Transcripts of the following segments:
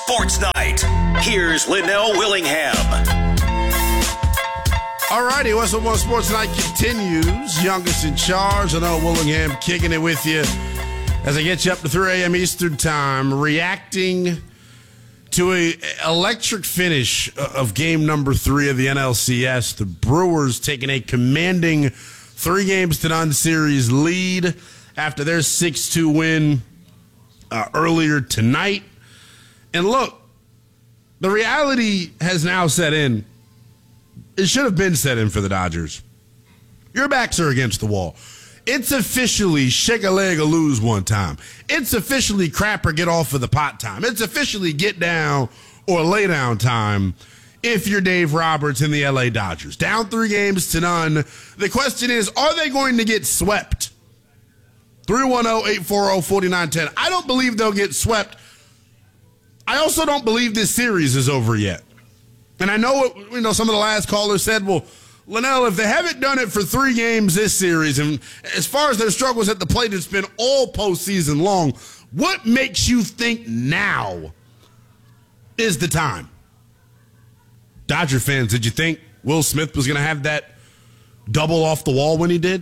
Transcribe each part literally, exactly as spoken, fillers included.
Sports Night. Here's Linnell Willingham. All righty, Westwood One Sports Night continues. Youngest in charge, Linnell Willingham kicking it with you as I get you up to three a.m. Eastern Time, reacting to a electric finish of game number three of the N L C S. The Brewers taking a commanding three games to none series lead after their six two win uh, earlier tonight. And look, the reality has now set in. It should have been set in for the Dodgers. Your backs are against the wall. It's officially shake a leg or lose one time. It's officially crap or get off of the pot time. It's officially get down or lay down time if you're Dave Roberts and the L A Dodgers. Down three games to none. The question is, are they going to get swept? three one zero, eight four zero, four nine one zero. I don't believe they'll get swept. I also don't believe this series is over yet. And I know what, you know, some of the last callers said, well, Linnell, if they haven't done it for three games this series, and as far as their struggles at the plate, it's been all postseason long, what makes you think now is the time? Dodger fans, did you think Will Smith was going to have that double off the wall when he did?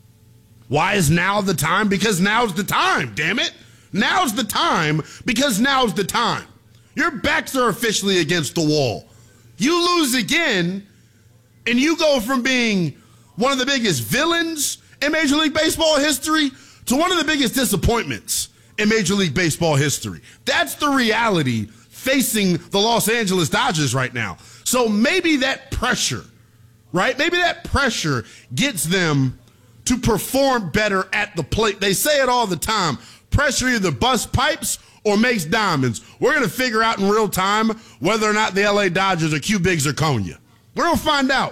Why is now the time? Because now's the time, damn it. Now's the time because now's the time. Your backs are officially against the wall. You lose again, and you go from being one of the biggest villains in Major League Baseball history to one of the biggest disappointments in Major League Baseball history. That's the reality facing the Los Angeles Dodgers right now. So maybe that pressure, right? Maybe that pressure gets them to perform better at the plate. They say it all the time. Pressure either busts pipes or makes diamonds. We're going to figure out in real time whether or not the L A Dodgers are Q-Bigs or Konya. We're going to find out.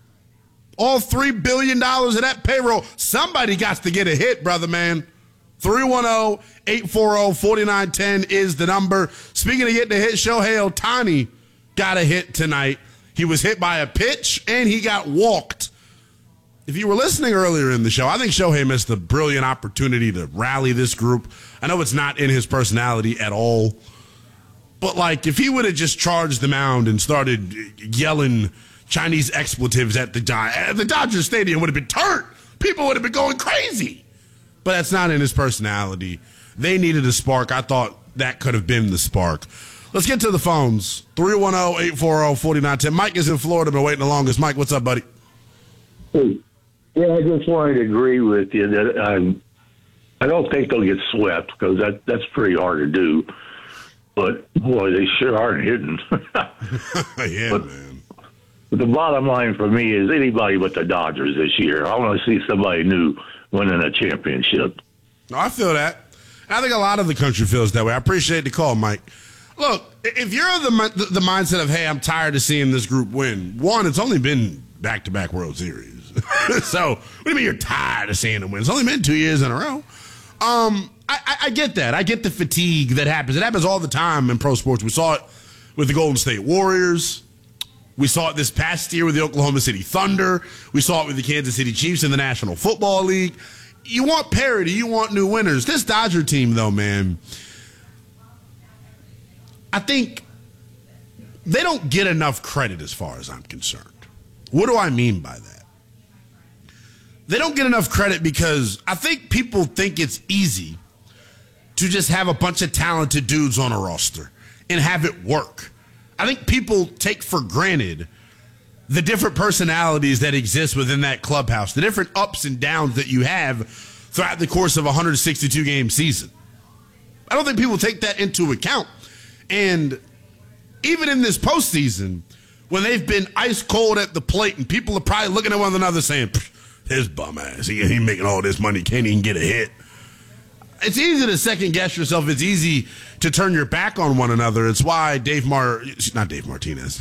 All three billion dollars of that payroll, somebody got to get a hit, brother, man. three one zero, eight four zero, four nine one zero is the number. Speaking of getting a hit, Shohei Ohtani got a hit tonight. He was hit by a pitch, and he got walked. If you were listening earlier in the show, I think Shohei missed a brilliant opportunity to rally this group. I know it's not in his personality at all, but like if he would have just charged the mound and started yelling Chinese expletives at the Dodgers, the Dodgers Stadium would have been turned. People would have been going crazy. But that's not in his personality. They needed a spark. I thought that could have been the spark. Let's get to the phones. three one zero, eight four zero, four nine one zero. Mike is in Florida, been waiting the longest. Mike, what's up, buddy? Hey. Yeah, I just wanted to agree with you that um, I don't think they'll get swept because that, that's pretty hard to do. But, boy, they sure aren't hitting. yeah, but, man. But the bottom line for me is anybody but the Dodgers this year. I want to see somebody new winning a championship. I feel that. I think a lot of the country feels that way. I appreciate the call, Mike. Look, if you're the the mindset of, hey, I'm tired of seeing this group win, one, it's only been back-to-back World Series. So, what do you mean you're tired of seeing them win? It's only been two years in a row. Um, I, I, I get that. I get the fatigue that happens. It happens all the time in pro sports. We saw it with the Golden State Warriors. We saw it this past year with the Oklahoma City Thunder. We saw it with the Kansas City Chiefs in the National Football League. You want parity. You want new winners. This Dodger team, though, man, I think they don't get enough credit as far as I'm concerned. What do I mean by that? They don't get enough credit because I think people think it's easy to just have a bunch of talented dudes on a roster and have it work. I think people take for granted the different personalities that exist within that clubhouse, the different ups and downs that you have throughout the course of a one hundred sixty-two game season. I don't think people take that into account. And even in this postseason, when they've been ice cold at the plate and people are probably looking at one another saying, his bum ass, he, he making all this money, can't even get a hit. It's easy to second guess yourself. It's easy to turn your back on one another. It's why Dave Mar, not Dave Martinez.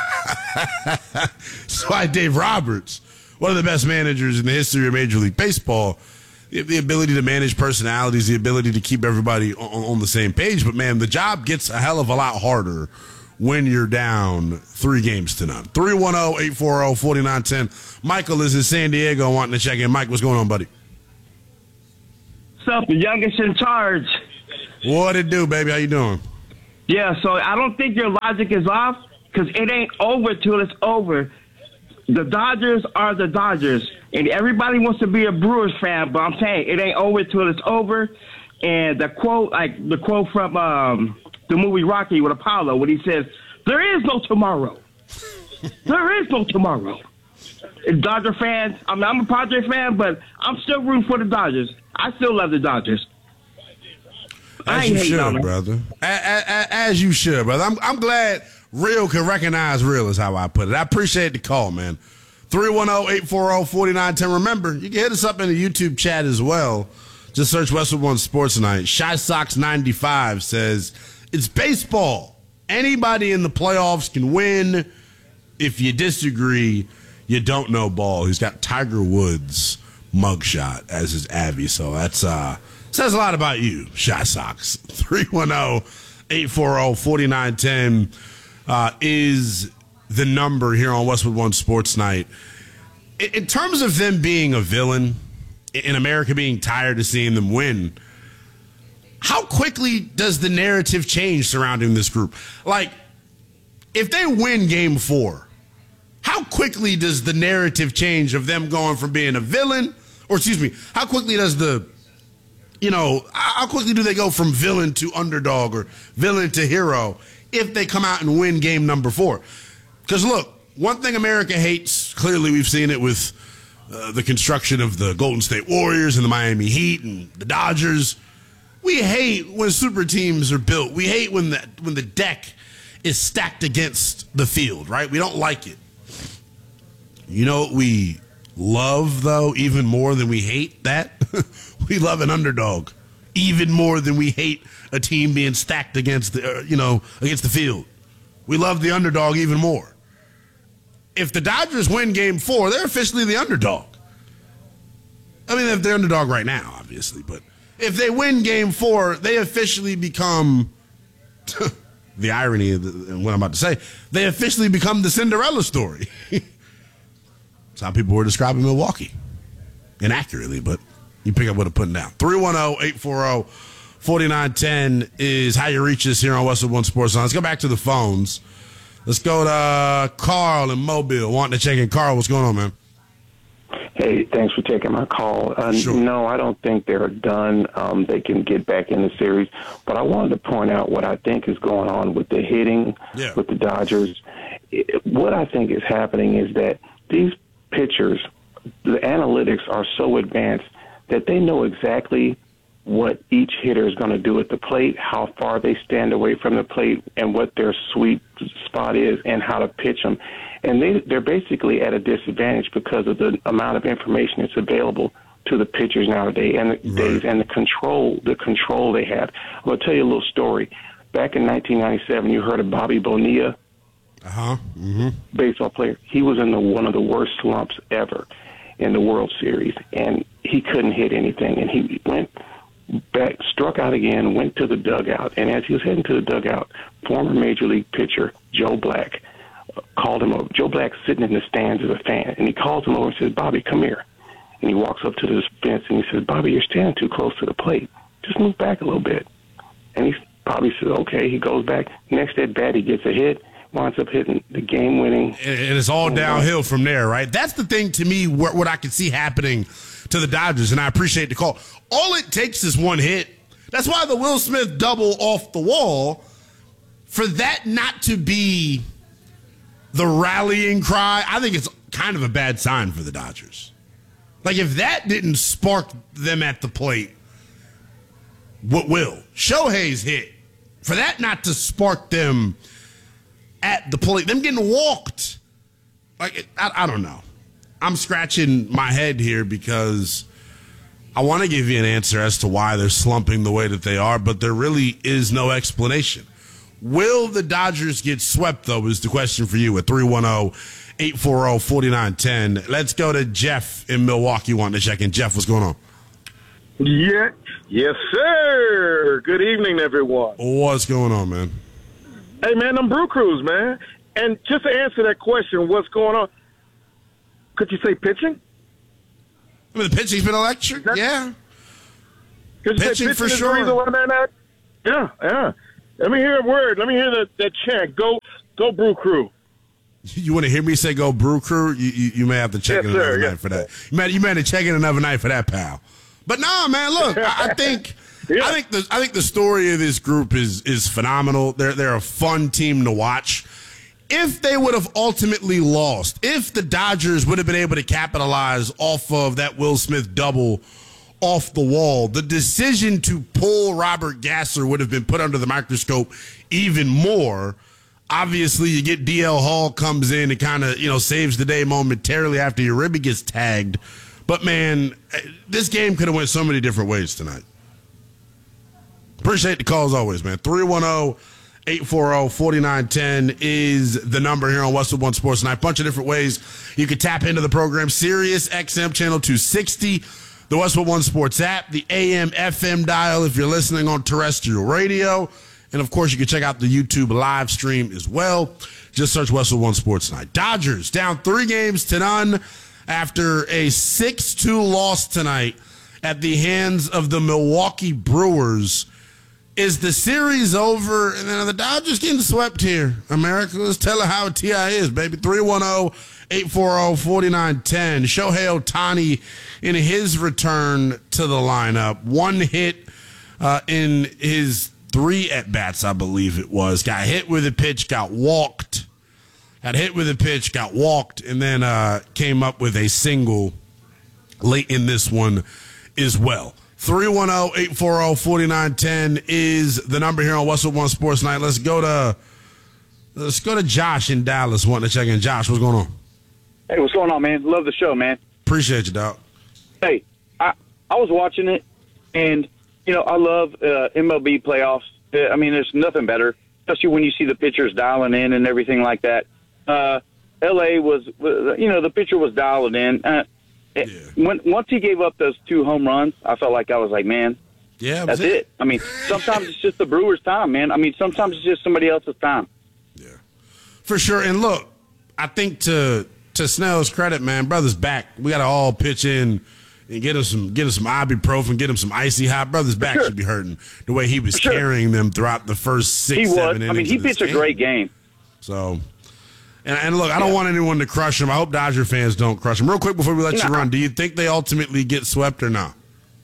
It's why Dave Roberts, one of the best managers in the history of Major League Baseball, the ability to manage personalities, the ability to keep everybody on, on the same page. But, man, the job gets a hell of a lot harder when you're down three games to none. three one zero, eight four zero, four nine one zero. Michael is in San Diego wanting to check in. Mike, what's going on, buddy? What's up? The youngest in charge. What it do, baby? How you doing? Yeah, so I don't think your logic is off because it ain't over till it's over. The Dodgers are the Dodgers, and everybody wants to be a Brewers fan, but I'm saying it ain't over till it's over. And the quote, like the quote from um, the movie Rocky with Apollo, when he says, "There is no tomorrow. There is no tomorrow." And Dodger fans, I mean, I'm a Padre fan, but I'm still rooting for the Dodgers. I still love the Dodgers. As you should, brother. As, as you should, brother. I'm, I'm glad real can recognize real is how I put it. I appreciate the call, man. three one zero, eight four zero, four nine one zero. Remember, you can hit us up in the YouTube chat as well. Just search Westwood One Sports Tonight. Shy Sox ninety-five says, it's baseball. Anybody in the playoffs can win. If you disagree, you don't know ball. He's got Tiger Woods mugshot as his Abby. So that's uh says a lot about you, Shy Sox. three one zero, eight four zero, four nine one zero uh, is the number here on Westwood One Sports Night. In, in terms of them being a villain, in America being tired of seeing them win, how quickly does the narrative change surrounding this group? Like, if they win game four, how quickly does the narrative change of them going from being a villain, or excuse me, how quickly does the, you know, how quickly do they go from villain to underdog or villain to hero if they come out and win game number four? Because, look, one thing America hates, clearly we've seen it with uh, the construction of the Golden State Warriors and the Miami Heat and the Dodgers. We hate when super teams are built. We hate when the, when the deck is stacked against the field, right? We don't like it. You know what we love, though, even more than we hate that? We love an underdog even more than we hate a team being stacked against the, uh, you know, against the field. We love the underdog even more. If the Dodgers win game four, they're officially the underdog. I mean, if they're underdog right now, obviously, but if they win game four, they officially become, the irony of the, what I'm about to say, they officially become the Cinderella story. That's how people were describing Milwaukee. Inaccurately, but you pick up what I'm putting down. three one zero, eight four zero, four nine one zero is how you reach us here on Westwood One Sports. Let's go back to the phones. Let's go to uh, Carl in Mobile. Wanting to check in. Carl, what's going on, man? Hey, thanks for taking my call. Uh, sure. No, I don't think they're done. Um, they can get back in the series. But I wanted to point out what I think is going on with the hitting yeah. with the Dodgers. It, what I think is happening is that these pitchers, the analytics are so advanced that they know exactly what each hitter is going to do at the plate, how far they stand away from the plate, and what their sweet spot is, and how to pitch them. And they, they're basically at a disadvantage because of the amount of information that's available to the pitchers nowadays, and the, right. days, and the control, the control they have. I'm going to tell you a little story. Back in nineteen ninety-seven, you heard of Bobby Bonilla, uh-huh. mm-hmm. baseball player. He was in the, one of the worst slumps ever in the World Series, and he couldn't hit anything. And he went back, struck out again, went to the dugout, and as he was heading to the dugout, former Major League pitcher Joe Black uh, called him over. Joe Black's sitting in the stands as a fan, and he calls him over and says, "Bobby, come here." And he walks up to the fence and he says, "Bobby, you're standing too close to the plate. Just move back a little bit." And he Bobby says, "Okay." He goes back. Next at bat, he gets a hit, winds up hitting the game-winning. And it's all downhill from there, right? That's the thing to me, what, what I can see happening to the Dodgers, and I appreciate the call. All it takes is one hit. That's why the Will Smith double off the wall, for that not to be the rallying cry, I think it's kind of a bad sign for the Dodgers. Like, if that didn't spark them at the plate, what will? Shohei's hit. For that not to spark them at the plate, them getting walked. Like, I, I don't know. I'm scratching my head here because I want to give you an answer as to why they're slumping the way that they are, but there really is no explanation. Will the Dodgers get swept, though, is the question for you at three one zero, eight four zero, four nine one zero. Let's go to Jeff in Milwaukee wanting to check in. Jeff, what's going on? Yeah. Yes, sir. Good evening, everyone. What's going on, man? Hey, man, I'm Brew Crews, man. And just to answer that question, what's going on, could you say pitching? I mean, the pitching's been electric, That's, yeah. Pitching, Pitching for is sure. The reason why they're not, yeah, yeah. Let me hear a word. Let me hear that, that chant. Go, go, Brew Crew. You want to hear me say go Brew Crew? You, you, you may have to check Yes, in another sir. night Yes, for that. You may, you may have to check in another night for that, pal. But nah, man, look, I, I think Yeah. I think the I think the story of this group is is phenomenal. They're they're a fun team to watch. If they would have ultimately lost, if the Dodgers would have been able to capitalize off of that Will Smith double off the wall, the decision to pull Robert Gasser would have been put under the microscope even more. Obviously, you get D L Hall comes in and kind of, you know, saves the day momentarily after Uribe gets tagged. But, man, this game could have went so many different ways tonight. Appreciate the call as always, man. three one zero, eight four zero, four nine one zero is the number here on Westwood One Sports Tonight. A bunch of different ways you can tap into the program. Sirius X M Channel two sixty, the Westwood One Sports app, the A M F M dial if you're listening on terrestrial radio. And, of course, you can check out the YouTube live stream as well. Just search Westwood One Sports Tonight. Dodgers down three games to none after a six two loss tonight at the hands of the Milwaukee Brewers. Is the series over? And then are the Dodgers getting swept here? America, let's tell her how T I is, baby. three one zero, eight four zero, four nine one zero. Shohei Ohtani in his return to the lineup. One hit uh, in his three at-bats, I believe it was. Got hit with a pitch, got walked. Got hit with a pitch, got walked, and then uh, came up with a single late in this one as well. three one zero, eight four zero, four nine one zero is the number here on Westwood One Sports Night. Let's go to let's go to Josh in Dallas wanting to check in. Josh, what's going on? Hey, what's going on, man? Love the show, man. Appreciate you, dog. Hey, I I was watching it, and, you know, I love uh, M L B playoffs. Uh, I mean, there's nothing better, especially when you see the pitchers dialing in and everything like that. Uh, L A was, you know, the pitcher was dialing in. Uh, Yeah. When once he gave up those two home runs, I felt like I was like, man, Yeah, that's it. it. I mean, sometimes it's just the Brewers' time, man. I mean, sometimes it's just somebody else's time. Yeah, for sure. And look, I think to to Snell's credit, man, brother's back. We got to all pitch in and get him some get him some ibuprofen, get him some icy hot. Brother's back sure. should be hurting the way he was For sure. carrying them throughout the first six, He was. seven innings. I mean, he of this pitched a game. great game. So. And, and look, I don't want anyone to crush him. I hope Dodger fans don't crush him. Real quick before we let you No. run, do you think they ultimately get swept or not?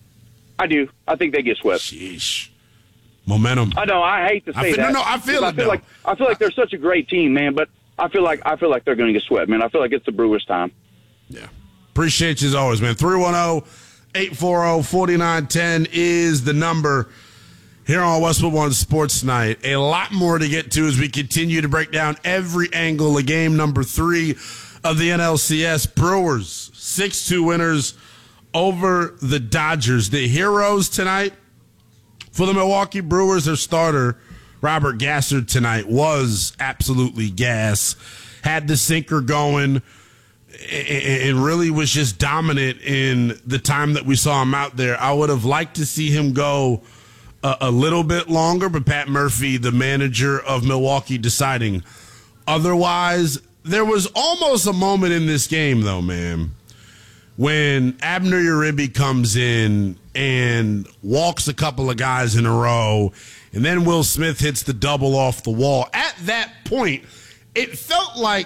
I do. I think they get swept. Sheesh. Momentum. I know. I hate to say I feel, that. no, no, I feel I it, feel though. like I feel like they're such a great team, man. But I feel like I feel like they're going to get swept, man. I feel like it's the Brewers' time. Yeah. Appreciate you as always, man. three one zero, eight four zero, four nine one zero is the number here on Westwood One Sports Night. A lot more to get to as we continue to break down every angle of game number three of the N L C S. Brewers, six two winners over the Dodgers. The heroes tonight for the Milwaukee Brewers, their starter, Robert Gasser, tonight was absolutely gas. Had the sinker going and really was just dominant in the time that we saw him out there. I would have liked to see him go a, a little bit longer, but Pat Murphy, the manager of Milwaukee, deciding otherwise. There was almost a moment in this game, though, man, when Abner Uribe comes in and walks a couple of guys in a row, and then Will Smith hits the double off the wall. At that point, it felt like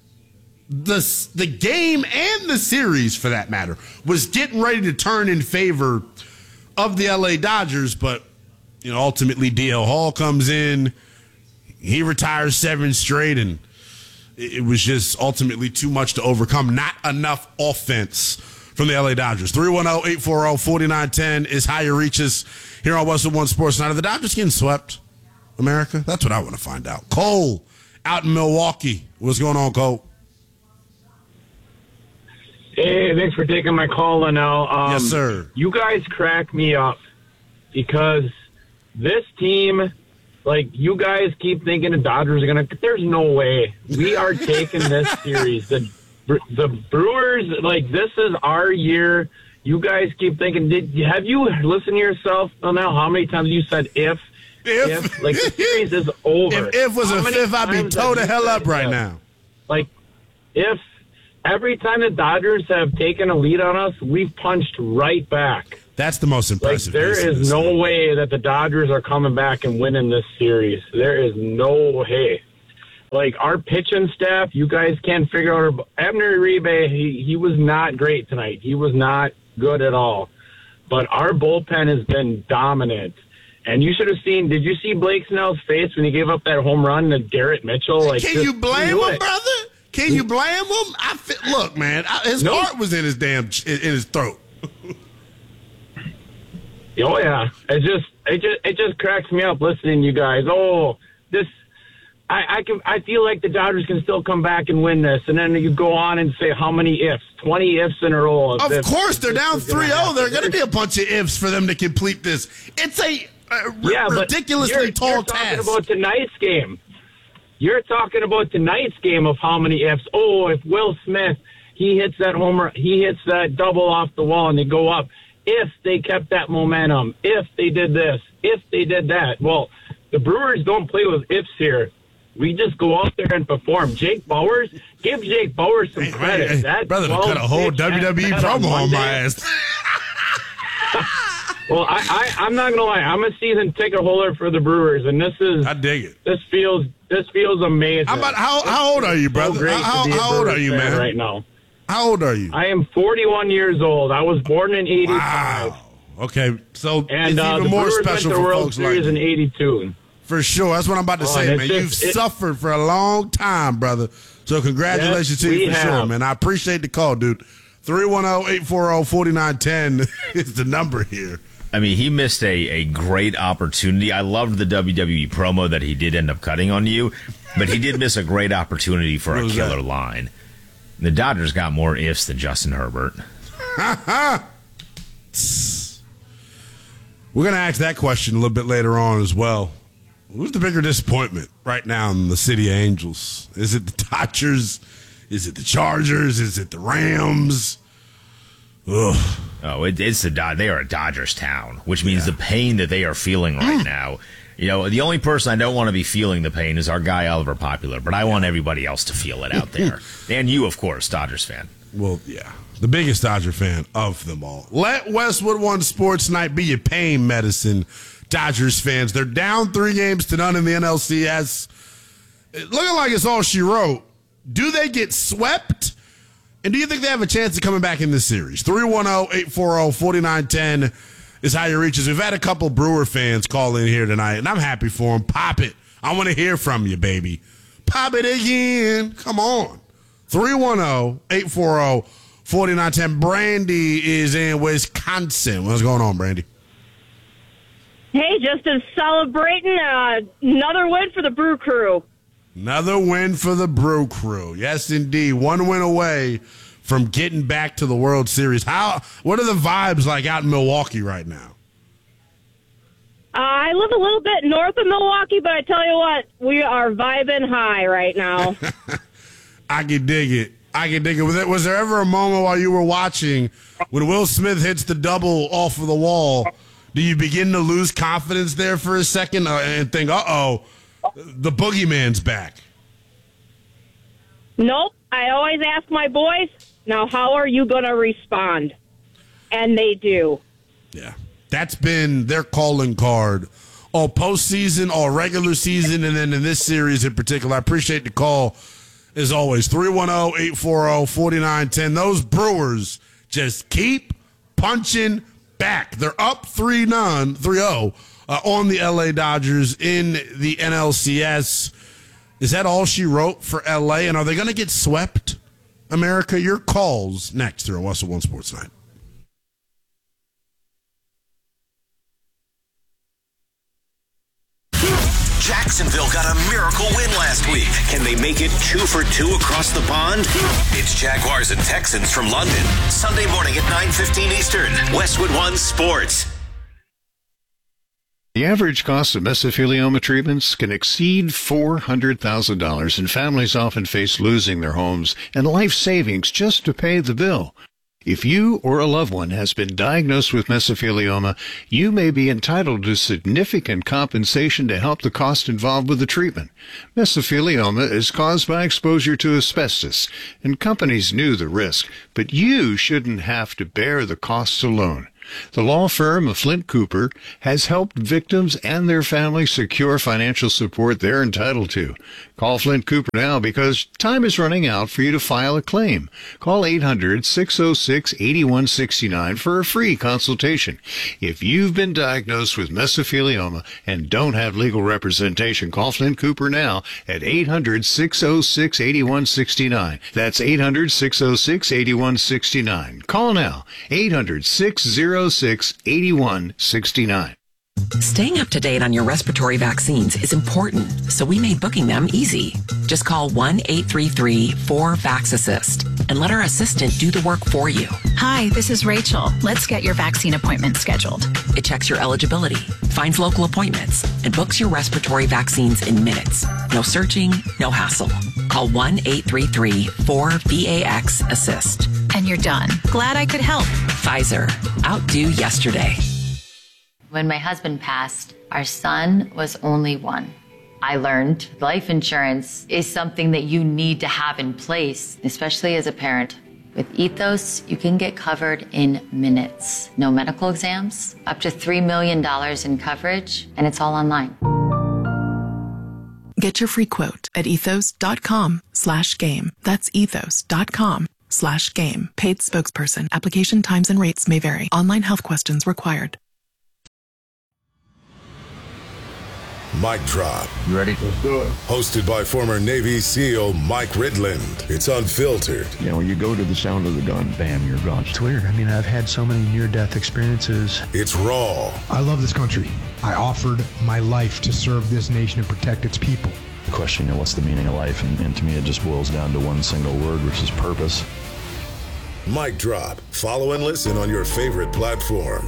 the, the game and the series, for that matter, was getting ready to turn in favor of the L A Dodgers, but you know, ultimately D L Hall comes in, he retires seven straight, and it was just ultimately too much to overcome. Not enough offense from the L A Dodgers. three one zero, eight four zero, four nine one zero is how you reach us here on Westwood One Sports Night. Are the Dodgers getting swept, America? That's what I want to find out. Cole out in Milwaukee. What's going on, Cole? Hey, thanks for taking my call, Linnell. Um, Yes, sir. You guys crack me up because this team, like, you guys keep thinking the Dodgers are going to – there's no way. We are taking this series. The the Brewers, like, this is our year. You guys keep thinking – Did have you listened to yourself, Linnell, how many times you said if? If, if like, the series is over. If if was How a many fifth, I'd be times toe have the you hell said up right if? now. Like, if – every time the Dodgers have taken a lead on us, we've punched right back. That's the most Like, impressive. there piece of is this no thing. way that the Dodgers are coming back and winning this series. There is no way. Like, our pitching staff, you guys can't figure out. Our, Abner Uribe, he, he was not great tonight. He was not good at all. But our bullpen has been dominant. And you should have seen, did you see Blake Snell's face when he gave up that home run to Garrett Mitchell? Like, Can just you blame do him, it. brother? Can you blame him? I feel, look, man, I, his No. heart was in his damn ch- in his throat. Oh yeah, it just it just it just cracks me up listening to you guys. Oh, this I I can I feel like the Dodgers can still come back and win this, and then you go on and say how many ifs, twenty ifs in a row. Of if course, they're this down is gonna three oh. happen. There are going to be a bunch of ifs for them to complete this. It's a uh, r- yeah, but ridiculously you're, tall you're talking task. about tonight's game. You're talking about tonight's game of how many ifs. Oh, if Will Smith he hits that homer, he hits that double off the wall, and they go up. If they kept that momentum, if they did this, if they did that. Well, the Brewers don't play with ifs here. We just go out there and perform. Jake Bowers, give Jake Bowers some Hey, credit. hey, hey, That brother, twelve cut a whole pitch W W E at bat promo on my Monday- ass. Well, I, I, I'm not gonna lie. I'm a season ticket holder for the Brewers, and this is I dig it. this feels this feels amazing. How about how how old are you, So brother? great How, to be a how old are Brewers you, fan man? Right now, How old are you? I am forty-one years old. I was born in eighty-five, Wow. Okay, so and it's uh, even the more Brewers went special to for the World folks like Series in you. eighty-two. For sure. That's what I'm about to Oh, say, and man. it's You've just- it- suffered for a long time, brother. So congratulations Yes, to you we for sure, have. man. I appreciate the call, dude. three one zero, eight four zero, four nine one zero is the number here. I mean, he missed a, a great opportunity. I loved the W W E promo that he did end up cutting on you, but he did miss a great opportunity for What a was killer that? line. The Dodgers got more ifs than Justin Herbert. We're going to ask that question a little bit later on as well. Who's the bigger disappointment right now in the City of Angels? Is it the Dodgers? Is it the Chargers? Is it the Rams? Ugh. Oh, it, it's the Dod- they are a Dodgers town, which means the pain that they are feeling right now. You know, the only person I don't want to be feeling the pain is our guy Oliver Popular, but I want everybody else to feel it out there, and you, of course, Dodgers fan. Well, yeah, the biggest Dodger fan of them all. Let Westwood One Sports Night be your pain medicine, Dodgers fans. They're down three games to none in the N L C S. It looking like it's all she wrote. Do they get swept? And do you think they have a chance of coming back in this series? three one zero, eight four zero, four nine one zero is how you reach us. We've had a couple Brewer fans call in here tonight, and I'm happy for them. Pop it. I want to hear from you, baby. Pop it again. Come on. three one zero, eight four zero, four nine one zero. Brandy is in Wisconsin. What's going on, Brandy? Hey, just as celebrating uh, another win for the Brew Crew. Another win for the Brew Crew. Yes, indeed. One win away from getting back to the World Series. How? What are the vibes like out in Milwaukee right now? Uh, I live a little bit north of Milwaukee, but I tell you what, we are vibing high right now. I can dig it. I can dig it. Was there, was there ever a moment while you were watching when Will Smith hits the double off of the wall, do you begin to lose confidence there for a second uh, and think, uh-oh, the boogeyman's back? Nope. I always ask my boys, now how are you going to respond? And they do. Yeah. That's been their calling card all postseason, all regular season, and then in this series in particular. I appreciate the call, as always. three one zero, eight four zero, four nine one zero. Those Brewers just keep punching back. They're up three none, three oh uh, on the L A Dodgers in the N L C S. Is that all she wrote for L A? And are they going to get swept, America? Your calls next here on Westwood One Sports Night. Jacksonville got a miracle win last week. Can they make it two for two across the pond? It's Jaguars and Texans from London. Sunday morning at nine fifteen Eastern. Westwood One Sports. The average cost of mesothelioma treatments can exceed four hundred thousand dollars, and families often face losing their homes and life savings just to pay the bill. If you or a loved one has been diagnosed with mesothelioma, you may be entitled to significant compensation to help the cost involved with the treatment. Mesothelioma is caused by exposure to asbestos, and companies knew the risk, but you shouldn't have to bear the costs alone. The law firm of Flint Cooper has helped victims and their families secure financial support they're entitled to. Call Flint Cooper now because time is running out for you to file a claim. Call eight hundred, six oh six, eight one six nine for a free consultation. If you've been diagnosed with mesothelioma and don't have legal representation, call Flint Cooper now at eight hundred, six oh six, eight one six nine. That's eight hundred, six oh six, eight one six nine. Call now, eight hundred, six oh six, eight one six nine. Staying up to date on your respiratory vaccines is important, so we made booking them easy. Just call one eight three three, four, VAX-ASSIST and let our assistant do the work for you. Hi, this is Rachel. Let's get your vaccine appointment scheduled. It checks your eligibility, finds local appointments, and books your respiratory vaccines in minutes. No searching, no hassle. Call one eight three three, four, VAX-ASSIST. And you're done. Glad I could help. Pfizer. Outdo yesterday. When my husband passed, our son was only one. I learned life insurance is something that you need to have in place, especially as a parent. With Ethos, you can get covered in minutes. No medical exams, up to three million dollars in coverage, and it's all online. Get your free quote at ethos.com slash game. That's ethos.com slash game. Paid spokesperson. Application times and rates may vary. Online health questions required. Mic Drop. You ready? Let's do it. Hosted by former Navy SEAL Mike Ridland. It's unfiltered. You know, when you go to the sound of the gun, bam, you're gone. It's weird. I mean, I've had so many near-death experiences. It's raw. I love this country. I offered my life to serve this nation and protect its people. The question, you know, what's the meaning of life? And, and to me, it just boils down to one single word, which is purpose. Mic Drop. Follow and listen on your favorite platform.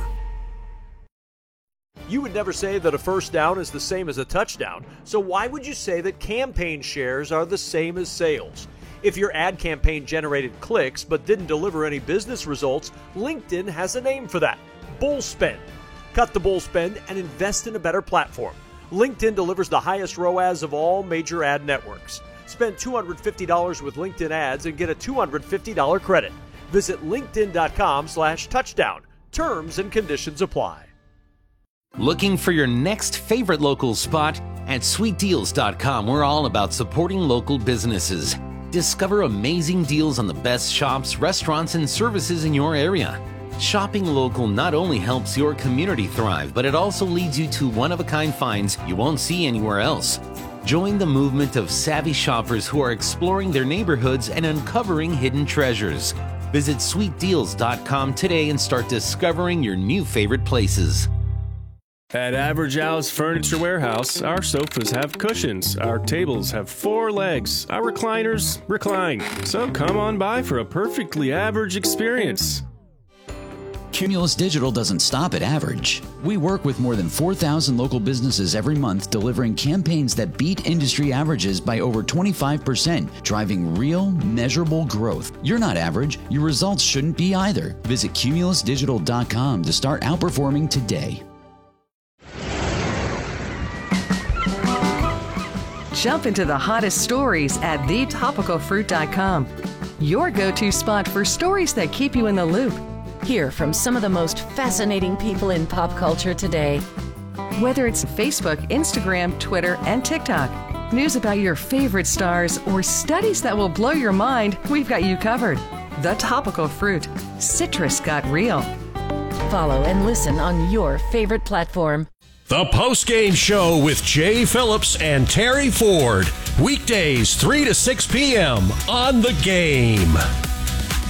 You would never say that a first down is the same as a touchdown, so why would you say that campaign shares are the same as sales? If your ad campaign generated clicks but didn't deliver any business results, LinkedIn has a name for that: bull spend. Cut the bull spend and invest in a better platform. LinkedIn delivers the highest R O A S of all major ad networks. Spend two hundred fifty dollars with LinkedIn ads and get a two hundred fifty dollars credit. Visit linkedin.com slash touchdown. Terms and conditions apply. Looking for your next favorite local spot? At sweet deals dot com, we're all about supporting local businesses. Discover amazing deals on the best shops, restaurants, and services in your area. Shopping local not only helps your community thrive, but it also leads you to one-of-a-kind finds you won't see anywhere else. Join the movement of savvy shoppers who are exploring their neighborhoods and uncovering hidden treasures. Visit sweet deals dot com today and start discovering your new favorite places. At Average Al's Furniture Warehouse, our sofas have cushions, our tables have four legs, our recliners recline. So come on by for a perfectly average experience. Cumulus Digital doesn't stop at average. We work with more than four thousand local businesses every month, delivering campaigns that beat industry averages by over twenty-five percent, driving real, measurable growth. You're not average. Your results shouldn't be either. Visit cumulus digital dot com to start outperforming today. Jump into the hottest stories at the topical fruit dot com. Your go-to spot for stories that keep you in the loop. Hear from some of the most fascinating people in pop culture today. Whether it's Facebook, Instagram, Twitter, and TikTok, news about your favorite stars, or studies that will blow your mind, we've got you covered. The Topical Fruit. Citrus got real. Follow and listen on your favorite platform. The Postgame Show with Jay Phillips and Terry Ford. Weekdays, three to six p.m. on The Game.